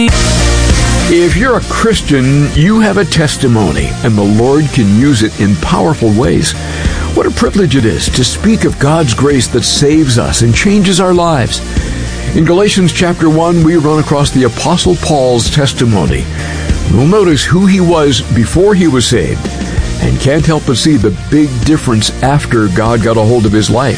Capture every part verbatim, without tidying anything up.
If you're a Christian, you have a testimony, and the Lord can use it in powerful ways. What a privilege it is to speak of God's grace that saves us and changes our lives. In Galatians chapter one, we run across the Apostle Paul's testimony. We'll notice who he was before he was saved, and can't help but see the big difference after God got a hold of his life.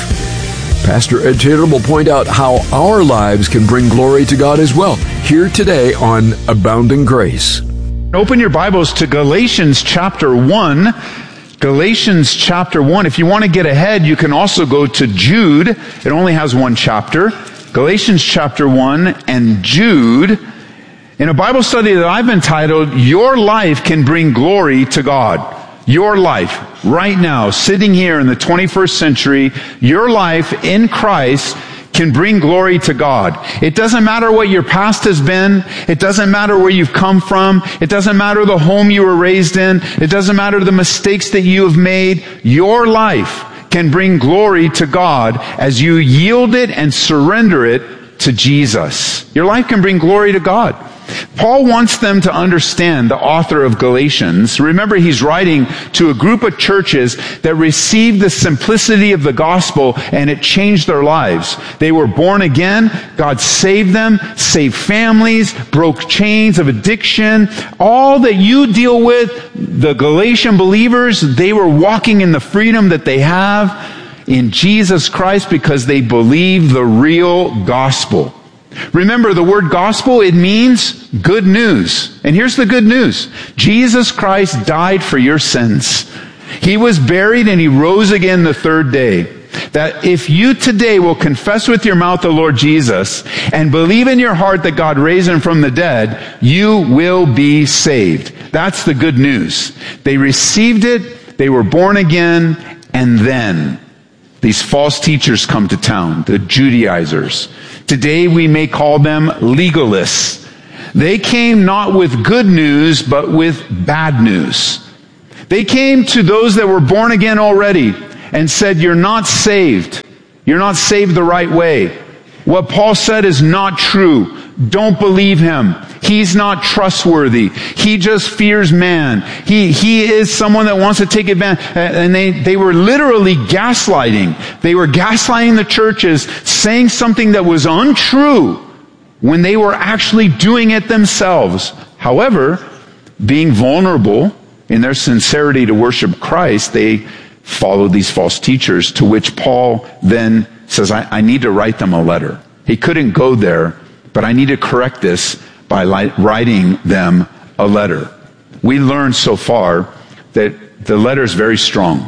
Pastor Ed Taylor will point out how our lives can bring glory to God as well, here today on Abounding Grace. Open your Bibles to Galatians chapter one. Galatians chapter one. If you want to get ahead, you can also go to Jude. It only has one chapter. Galatians chapter one and Jude. In a Bible study that I've entitled, Your Life Can Bring Glory to God. Your life, right now, sitting here in the twenty-first century, your life in Christ can bring glory to God. It doesn't matter what your past has been. It doesn't matter where you've come from. It doesn't matter the home you were raised in. It doesn't matter the mistakes that you have made. Your life can bring glory to God as you yield it and surrender it to Jesus. Your life can bring glory to God. Paul wants them to understand, the author of Galatians. Remember, he's writing to a group of churches that received the simplicity of the gospel and it changed their lives. They were born again. God saved them, saved families, broke chains of addiction. All that you deal with, the Galatian believers, they were walking in the freedom that they have in Jesus Christ because they believe the real gospel. Remember, the word gospel, it means good news. And here's the good news. Jesus Christ died for your sins. He was buried and he rose again the third day. That if you today will confess with your mouth the Lord Jesus and believe in your heart that God raised him from the dead, you will be saved. That's the good news. They received it, they were born again, and then these false teachers come to town, the Judaizers. Today we may call them legalists. They came not with good news, but with bad news. They came to those that were born again already and said, you're not saved. You're not saved the right way. What Paul said is not true. Don't believe him. He's not trustworthy. He just fears man. He, he is someone that wants to take advantage. And they, they were literally gaslighting. They were gaslighting the churches, saying something that was untrue when they were actually doing it themselves. However, being vulnerable in their sincerity to worship Christ, they followed these false teachers, to which Paul then says, I, I need to write them a letter. He couldn't go there, but I need to correct this by writing them a letter. We learned so far that the letter is very strong.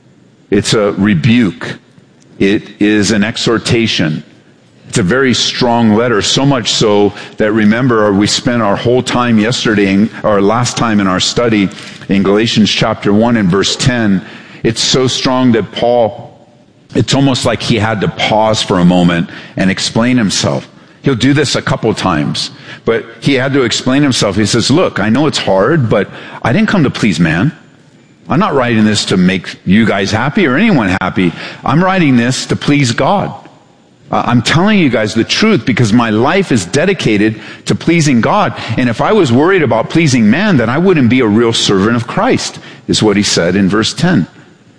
It's a rebuke. It is an exhortation. It's a very strong letter, so much so that, remember, we spent our whole time yesterday, in, or last time in our study, in Galatians chapter one and verse ten. It's so strong that Paul, it's almost like he had to pause for a moment and explain himself. He'll do this a couple times, but he had to explain himself. He says, look, I know it's hard, but I didn't come to please man. I'm not writing this to make you guys happy or anyone happy. I'm writing this to please God. Uh, I'm telling you guys the truth because my life is dedicated to pleasing God. And if I was worried about pleasing man, then I wouldn't be a real servant of Christ, is what he said in verse ten.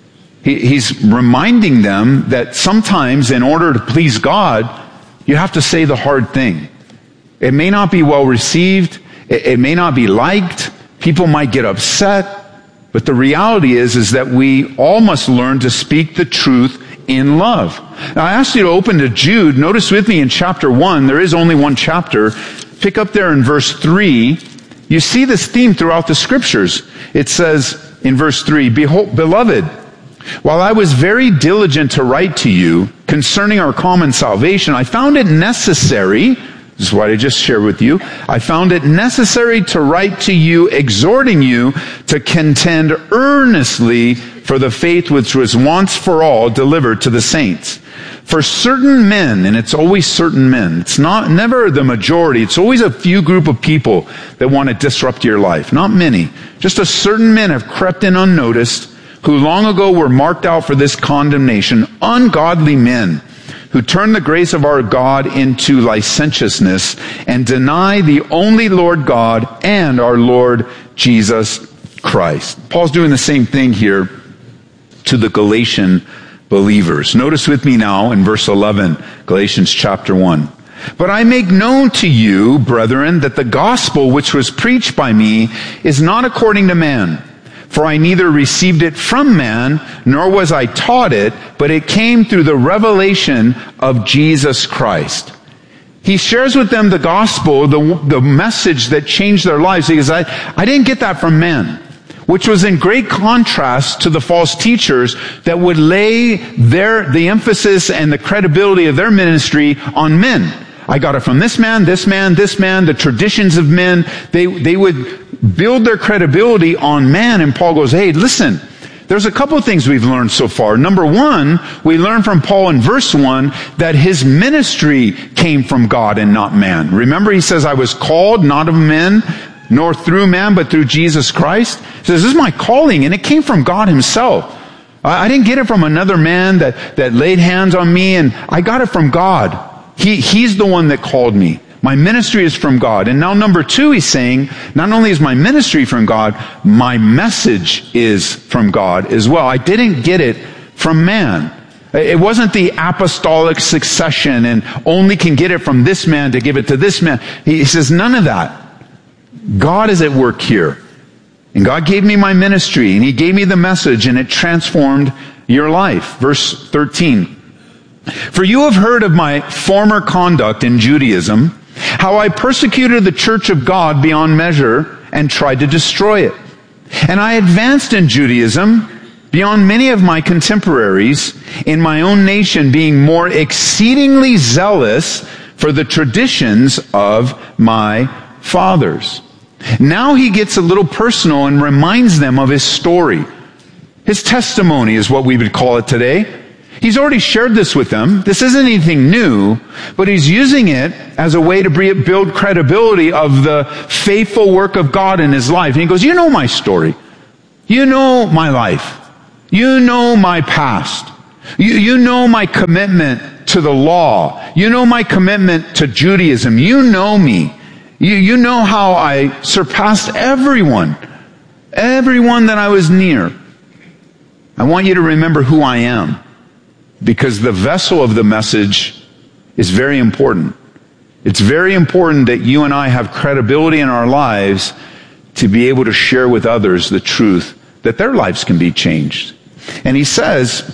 He, he's reminding them that sometimes in order to please God, you have to say the hard thing. It may not be well received. It, it may not be liked. People might get upset. But the reality is, is that we all must learn to speak the truth in love. Now, I asked you to open to Jude. Notice with me in chapter one, there is only one chapter. Pick up there in verse three. You see this theme throughout the scriptures. It says in verse three, Behold, beloved, while I was very diligent to write to you concerning our common salvation, I found it necessary, this is what I just shared with you, I found it necessary to write to you, exhorting you to contend earnestly for the faith which was once for all delivered to the saints. For certain men, and it's always certain men, it's not never the majority, it's always a few group of people that want to disrupt your life. Not many. Just a certain men have crept in unnoticed, who long ago were marked out for this condemnation, ungodly men, who turn the grace of our God into licentiousness and deny the only Lord God and our Lord Jesus Christ. Paul's doing the same thing here to the Galatian believers. Notice with me now in verse eleven, Galatians chapter one. But I make known to you, brethren, that the gospel which was preached by me is not according to man. For I neither received it from man, nor was I taught it, but it came through the revelation of Jesus Christ. He shares with them the gospel, the, the message that changed their lives. He says, I, I didn't get that from men, which was in great contrast to the false teachers that would lay their, the emphasis and the credibility of their ministry on men. I got it from this man, this man, this man, the traditions of men. They, they would build their credibility on man. And Paul goes, hey, listen, there's a couple of things we've learned so far. Number one, we learn from Paul in verse one that his ministry came from God and not man. Remember, he says, I was called not of men, nor through man, but through Jesus Christ. He says, this is my calling, and it came from God himself. I didn't get it from another man that, that laid hands on me, and I got it from God. He, he's the one that called me. My ministry is from God. And now number two, he's saying, not only is my ministry from God, my message is from God as well. I didn't get it from man. It wasn't the apostolic succession and only can get it from this man to give it to this man. He says, none of that. God is at work here. And God gave me my ministry, and he gave me the message, and it transformed your life. Verse thirteen. For you have heard of my former conduct in Judaism, how I persecuted the church of God beyond measure and tried to destroy it. And I advanced in Judaism beyond many of my contemporaries in my own nation, being more exceedingly zealous for the traditions of my fathers. Now he gets a little personal and reminds them of his story. His testimony is what we would call it today. He's already shared this with them. This isn't anything new, but he's using it as a way to build credibility of the faithful work of God in his life. And he goes, you know my story. You know my life. You know my past. You, you know my commitment to the law. You know my commitment to Judaism. You know me. You, you know how I surpassed everyone. Everyone that I was near. I want you to remember who I am. Because the vessel of the message is very important. It's very important that you and I have credibility in our lives to be able to share with others the truth that their lives can be changed. And he says,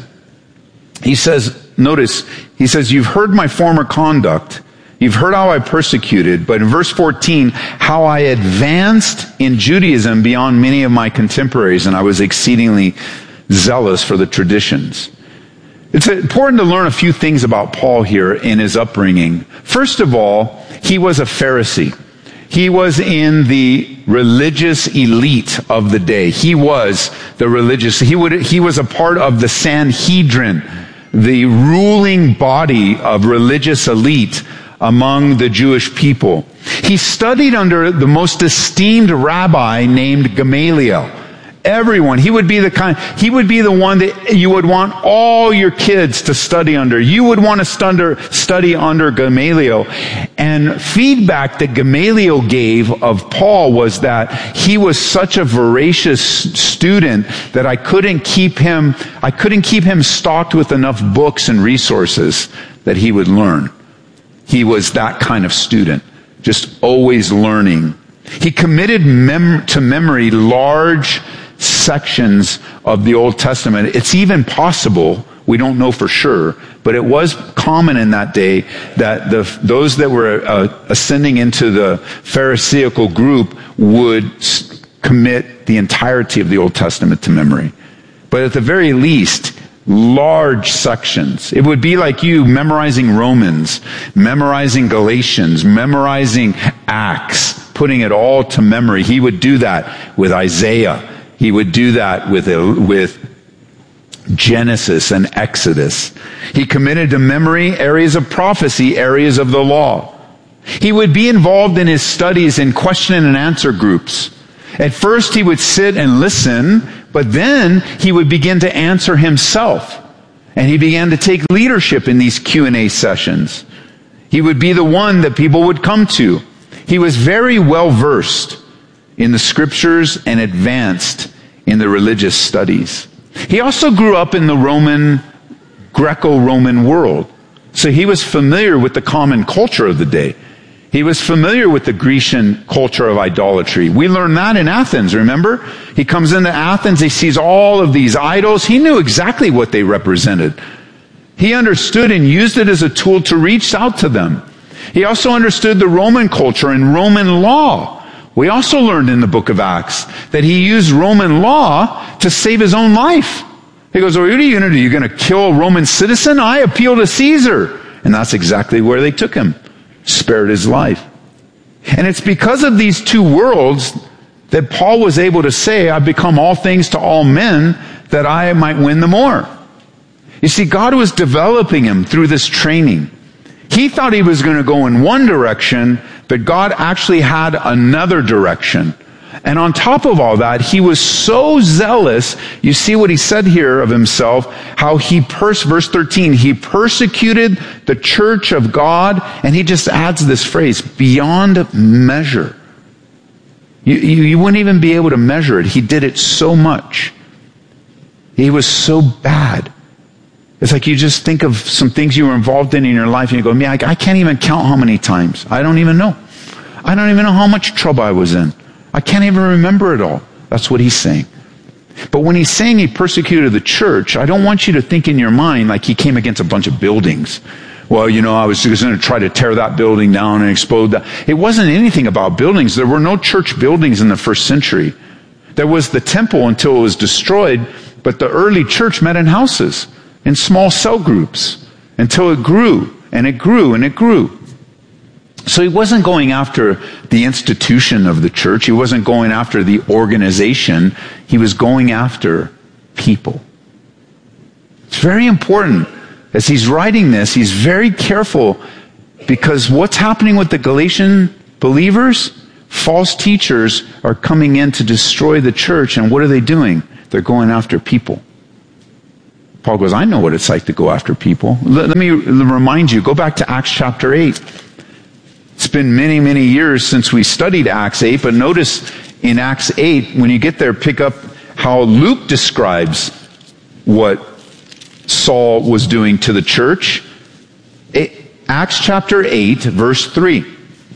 he says, notice, he says, you've heard my former conduct. You've heard how I persecuted, but in verse fourteen, how I advanced in Judaism beyond many of my contemporaries, and I was exceedingly zealous for the traditions. It's important to learn a few things about Paul here in his upbringing. First of all, he was a Pharisee. He was in the religious elite of the day. He was the religious, he would, he was a part of the Sanhedrin, the ruling body of religious elite among the Jewish people. He studied under the most esteemed rabbi named Gamaliel. Everyone. He would be the kind, he would be the one that you would want all your kids to study under. You would want to study, study under Gamaliel. And feedback that Gamaliel gave of Paul was that he was such a voracious student that I couldn't keep him, I couldn't keep him stocked with enough books and resources that he would learn. He was that kind of student. Just always learning. He committed mem- to memory large sections of the Old Testament. It's even possible, we don't know for sure, but it was common in that day that the those that were uh, ascending into the Pharisaical group would s- commit the entirety of the Old Testament to memory. But at the very least, large sections. It would be like you memorizing Romans, memorizing Galatians, memorizing Acts, putting it all to memory. He would do that with Isaiah. He would do that with, with Genesis and Exodus. He committed to memory areas of prophecy, areas of the law. He would be involved in his studies in question and answer groups. At first he would sit and listen, but then he would begin to answer himself. And he began to take leadership in these Q and A sessions. He would be the one that people would come to. He was very well versed in the scriptures and advanced in the religious studies. He also grew up in the Roman, Greco-Roman world. So he was familiar with the common culture of the day. He was familiar with the Grecian culture of idolatry. We learned that in Athens, remember? He comes into Athens, he sees all of these idols. He knew exactly what they represented. He understood and used it as a tool to reach out to them. He also understood the Roman culture and Roman law. We also learned in the book of Acts that he used Roman law to save his own life. He goes, well, what are you going to do? You're going to kill a Roman citizen? I appeal to Caesar. And that's exactly where they took him. Spared his life. And it's because of these two worlds that Paul was able to say, I've become all things to all men that I might win the more. You see, God was developing him through this training. He thought he was going to go in one direction, but God actually had another direction. And on top of all that, he was so zealous. You see what he said here of himself, how he, pers- verse thirteen, he persecuted the church of God, and he just adds this phrase, beyond measure. You, you, you wouldn't even be able to measure it. He did it so much. He was so bad. It's like you just think of some things you were involved in in your life, and you go, man, I, I can't even count how many times. I don't even know. I don't even know how much trouble I was in. I can't even remember it all. That's what he's saying. But when he's saying he persecuted the church, I don't want you to think in your mind like he came against a bunch of buildings. Well, you know, I was just going to try to tear that building down and explode that. It wasn't anything about buildings. There were no church buildings in the first century. There was the temple until it was destroyed, but the early church met in houses, in small cell groups, until it grew, and it grew, and it grew. So he wasn't going after the institution of the church. He wasn't going after the organization. He was going after people. It's very important. As he's writing this, he's very careful because what's happening with the Galatian believers? False teachers are coming in to destroy the church. And what are they doing? They're going after people. Paul goes, I know what it's like to go after people. Let, let me remind you, go back to Acts chapter eight. It's been many, many years since we studied Acts eight, but notice in Acts eight, when you get there, pick up how Luke describes what Saul was doing to the church. Acts chapter eight, verse three.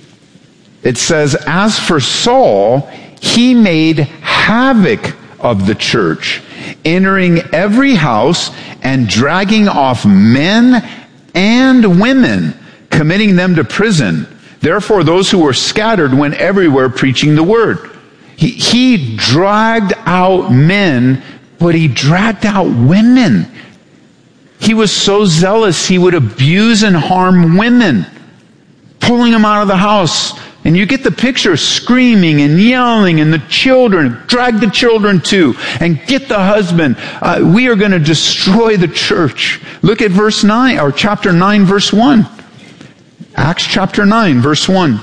It says, as for Saul, he made havoc of the church, entering every house and dragging off men and women, committing them to prison. Therefore, those who were scattered went everywhere preaching the word. He, he dragged out men, but he dragged out women. He was so zealous, he would abuse and harm women, pulling them out of the house. And you get the picture, screaming and yelling, and the children, drag the children too, and get the husband. Uh, we are going to destroy the church. Look at verse nine, or chapter nine, verse one. Acts chapter nine, verse one.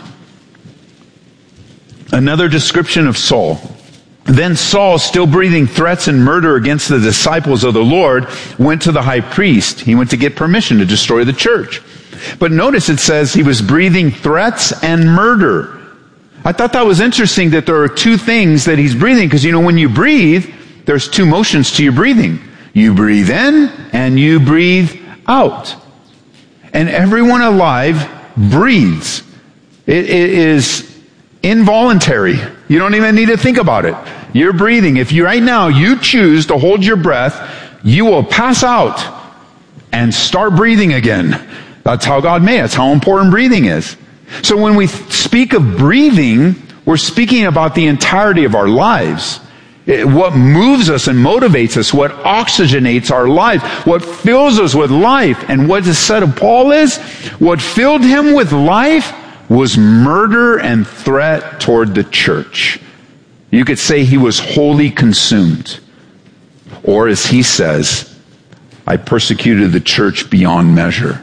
Another description of Saul. Then Saul, still breathing threats and murder against the disciples of the Lord, went to the high priest. He went to get permission to destroy the church. But notice it says he was breathing threats and murder. I thought that was interesting that there are two things that he's breathing, because you know when you breathe, there's two motions to your breathing. You breathe in and you breathe out. And everyone alive breathes. It, it is involuntary. You don't even need to think about it. You're breathing. If you right now you choose to hold your breath, you will pass out and start breathing again. That's how God made it. That's how important breathing is. So when we speak of breathing, we're speaking about the entirety of our lives. It, what moves us and motivates us, what oxygenates our life, what fills us with life. And what is said of Paul is, what filled him with life was murder and threat toward the church. You could say he was wholly consumed. Or as he says, I persecuted the church beyond measure.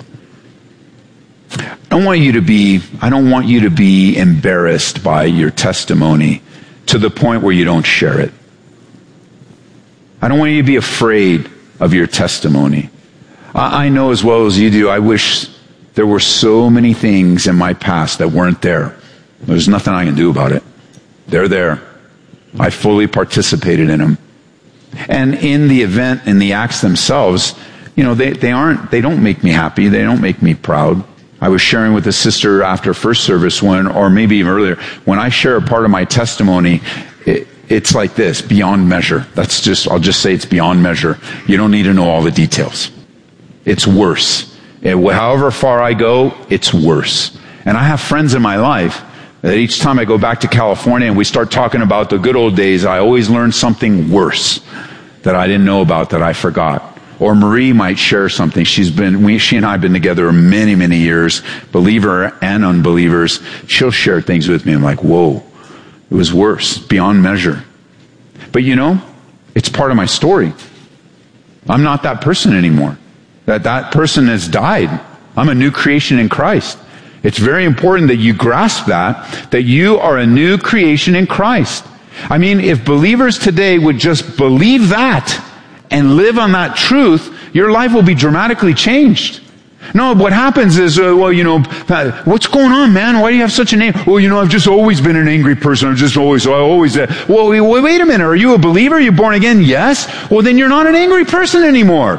I don't want you to be, I don't want you to be embarrassed by your testimony to the point where you don't share it. I don't want you to be afraid of your testimony. I, I know as well as you do, I wish there were so many things in my past that weren't there. There's nothing I can do about it. They're there. I fully participated in them. And in the event, in the acts themselves, you know, they, they aren't, they don't make me happy. They don't make me proud. I was sharing with a sister after first service when, or maybe even earlier, when I share a part of my testimony, it, it's like this, beyond measure. That's just, I'll just say it's beyond measure. You don't need to know all the details. It's worse. It, however far I go, it's worse. And I have friends in my life that each time I go back to California and we start talking about the good old days, I always learn something worse that I didn't know about, that I forgot. Or Marie might share something. She's been, we, she and I have been together many, many years, believer and unbelievers. She'll share things with me. I'm like, whoa, it was worse, beyond measure. But you know, it's part of my story. I'm not that person anymore. That that person has died. I'm a new creation in Christ. It's very important that you grasp that, that you are a new creation in Christ. I mean, if believers today would just believe that and live on that truth, your life will be dramatically changed. No, what happens is, uh, well, you know, uh, what's going on, man? Why do you have such a name? Well, you know, I've just always been an angry person. I've just always, I always, uh, well, wait, wait a minute. Are you a believer? Are you born again? Yes. Well, then you're not an angry person anymore.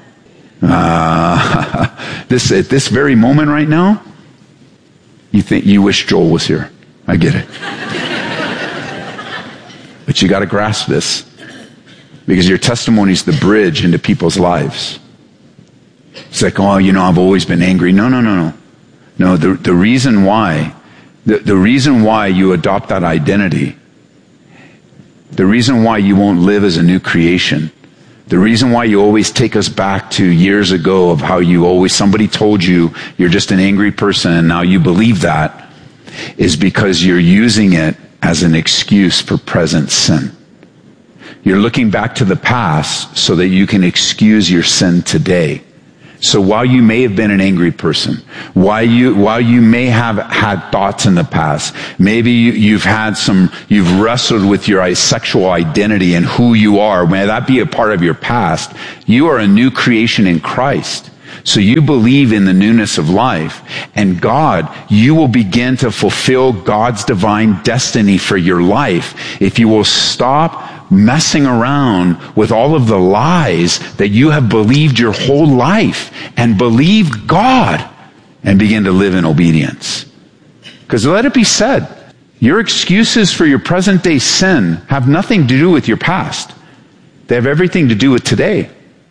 Uh, this, at this very moment right now, you think, you wish Joel was here. I get it. But you got to grasp this, because your testimony is the bridge into people's lives. It's like, oh, you know, I've always been angry. No, no, no, no. No, the, the reason why, the, the reason why you adopt that identity, the reason why you won't live as a new creation, the reason why you always take us back to years ago of how you always, somebody told you you're just an angry person and now you believe that, is because you're using it as an excuse for present sin. You're looking back to the past so that you can excuse your sin today. So while you may have been an angry person, while you, while you may have had thoughts in the past, maybe you, you've had some, you've wrestled with your sexual identity and who you are, may that be a part of your past, you are a new creation in Christ. So you believe in the newness of life, and God, you will begin to fulfill God's divine destiny for your life if you will stop messing around with all of the lies that you have believed your whole life and believe God and begin to live in obedience. Because let it be said, your excuses for your present day sin have nothing to do with your past. They have everything to do with today.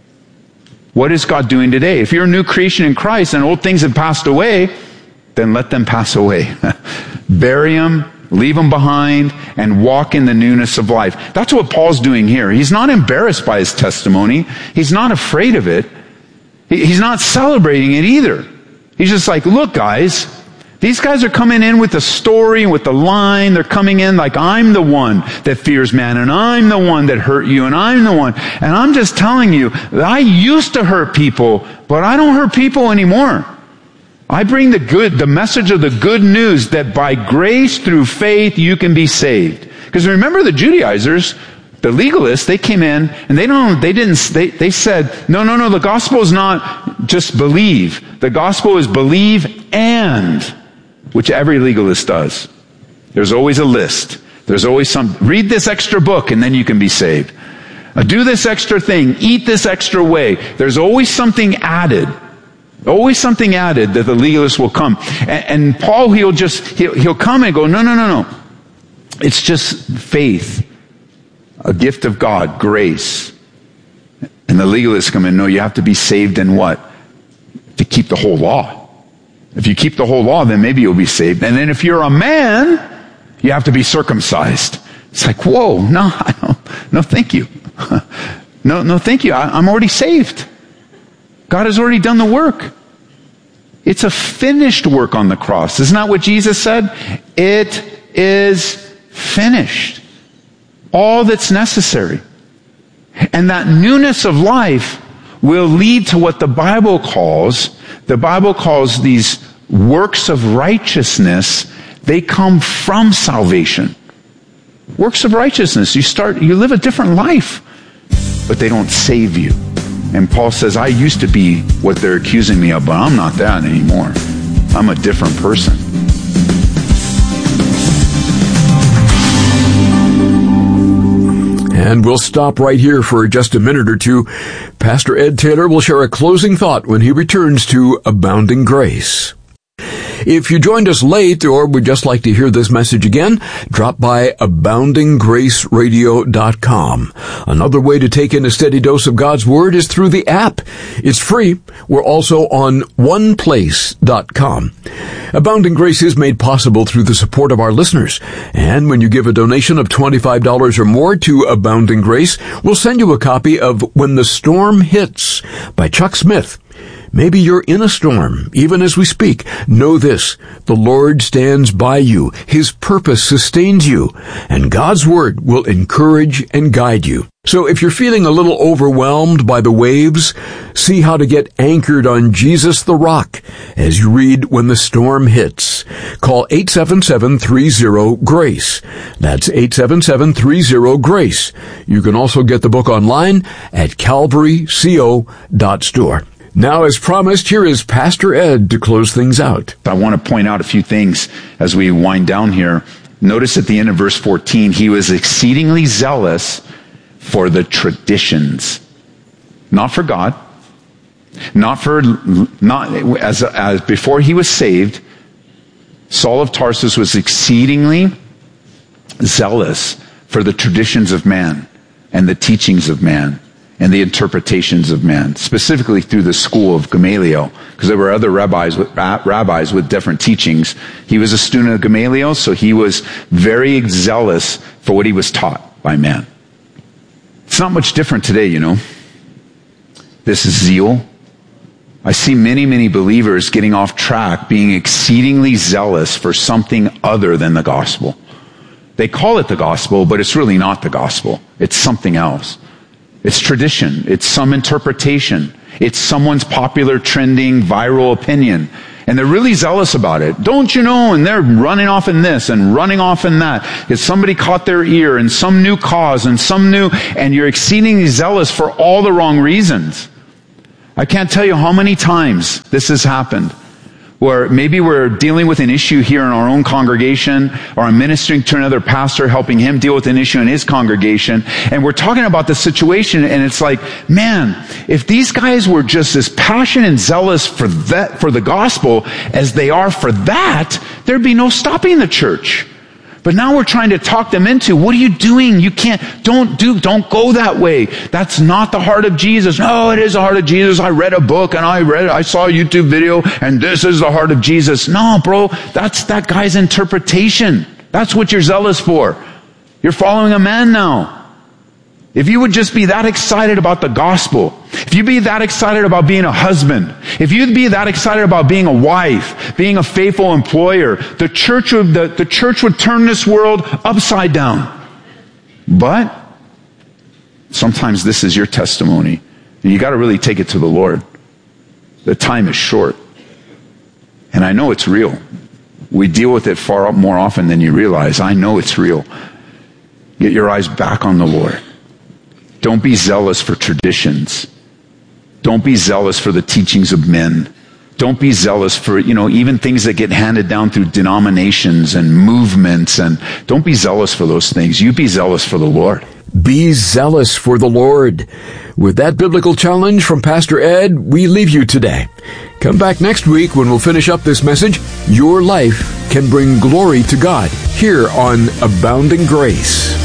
What is God doing today? If you're a new creation in Christ and old things have passed away, then let them pass away. Bury them, leave them behind, and walk in the newness of life. That's what Paul's doing here. He's not embarrassed by his testimony. He's not afraid of it. He's not celebrating it either. He's just like, look, guys, these guys are coming in with the story and with the line. They're coming in like, I'm the one that fears man, and I'm the one that hurt you, and I'm the one. And I'm just telling you that I used to hurt people, but I don't hurt people anymore. I bring the good, the message of the good news that by grace through faith you can be saved. Because remember the Judaizers, the legalists, they came in and they don't, they didn't, they, they said, no, no, no, the gospel is not just believe. The gospel is believe and, which every legalist does. There's always a list. There's always some, read this extra book and then you can be saved. Uh, do this extra thing. Eat this extra way. There's always something added. Always something added that the legalist will come. And, and Paul, he'll just, he'll, he'll come and go, no, no, no, no. It's just faith. A gift of God, grace. And the legalists come in, no, you have to be saved in what? To keep the whole law. If you keep the whole law, then maybe you'll be saved. And then if you're a man, you have to be circumcised. It's like, whoa, no, I don't, no, thank you. no, no, thank you. I, I'm already saved. God has already done the work. It's a finished work on the cross. Isn't that what Jesus said? It is finished. All that's necessary. And that newness of life will lead to what the Bible calls, the Bible calls these works of righteousness. They come from salvation. Works of righteousness. You start, you live a different life, but they don't save you. And Paul says, I used to be what they're accusing me of, but I'm not that anymore. I'm a different person. And we'll stop right here for just a minute or two. Pastor Ed Taylor will share a closing thought when he returns to Abounding Grace. If you joined us late or would just like to hear this message again, drop by abounding grace radio dot com. Another way to take in a steady dose of God's Word is through the app. It's free. We're also on one place dot com. Abounding Grace is made possible through the support of our listeners. And when you give a donation of twenty-five dollars or more to Abounding Grace, we'll send you a copy of When the Storm Hits by Chuck Smith. Maybe you're in a storm, even as we speak. Know this, the Lord stands by you. His purpose sustains you, and God's Word will encourage and guide you. So if you're feeling a little overwhelmed by the waves, see how to get anchored on Jesus the Rock as you read When the Storm Hits. Call eight seven seven, three zero, GRACE. That's eight seven seven, three zero, GRACE. You can also get the book online at calvary co dot store. Now, as promised, here is Pastor Ed to close things out. I want to point out a few things as we wind down here. Notice at the end of verse fourteen, he was exceedingly zealous for the traditions. Not for God. Not for, not, as, as before he was saved, Saul of Tarsus was exceedingly zealous for the traditions of man and the teachings of man and the interpretations of man, specifically through the school of Gamaliel, because there were other rabbis with, rabbis with different teachings. He was a student of Gamaliel, so he was very zealous for what he was taught by man. It's not much different today, you know. This zeal. I see many, many believers getting off track, being exceedingly zealous for something other than the gospel. They call it the gospel, but it's really not the gospel. It's something else. It's tradition. It's some interpretation. It's someone's popular, trending, viral opinion. And they're really zealous about it. Don't you know? And they're running off in this and running off in that. If somebody caught their ear and some new cause and some new, and you're exceedingly zealous for all the wrong reasons. I can't tell you how many times this has happened. Where maybe we're dealing with an issue here in our own congregation, or I'm ministering to another pastor, helping him deal with an issue in his congregation, and we're talking about the situation, and it's like, man, if these guys were just as passionate and zealous for that, for the gospel, as they are for that, there'd be no stopping the church. But now we're trying to talk them into, what are you doing? You can't, don't do, don't go that way. That's not the heart of Jesus. No, it is the heart of Jesus. I read a book and I read, I saw a YouTube video and this is the heart of Jesus. No, bro, that's that guy's interpretation. That's what you're zealous for. You're following a man now. If you would just be that excited about the gospel, if you'd be that excited about being a husband, if you'd be that excited about being a wife, being a faithful employer, the church would, the, the church would turn this world upside down. But sometimes this is your testimony, and you got to really take it to the Lord. The time is short, and I know it's real. We deal with it far more often than you realize. I know it's real. Get your eyes back on the Lord. Don't be zealous for traditions. Don't be zealous for the teachings of men. Don't be zealous for, you know, even things that get handed down through denominations and movements. And don't be zealous for those things. You be zealous for the Lord. Be zealous for the Lord. With that biblical challenge from Pastor Ed, we leave you today. Come back next week when we'll finish up this message. Your life can bring glory to God here on Abounding Grace.